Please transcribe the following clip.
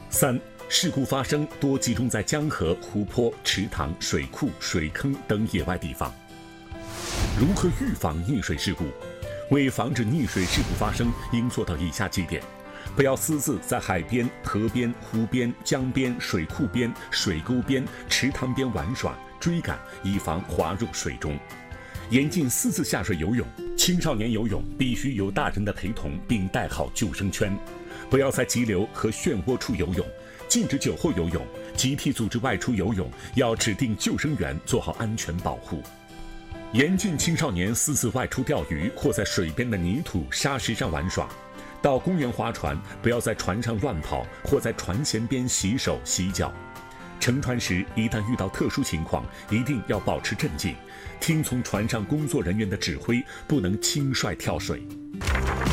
3、事故发生多集中在江河、湖泊、池塘、水库、水坑等野外地方。如何预防溺水事故？为防止溺水事故发生，应做到以下几点：不要私自在海边、河边、湖边、江边、水库边、水沟边、池塘边玩耍、追赶，以防滑入水中。严禁私自下水游泳，青少年游泳必须有大人的陪同，并带好救生圈。不要在急流和漩涡处游泳，禁止酒后游泳。集体组织外出游泳，要指定救生员做好安全保护。严禁青少年私自外出钓鱼或在水边的泥土、沙石上玩耍。到公园划船，不要在船上乱跑或在船舷边洗手洗脚。乘船时，一旦遇到特殊情况，一定要保持镇静，听从船上工作人员的指挥，不能轻率跳水。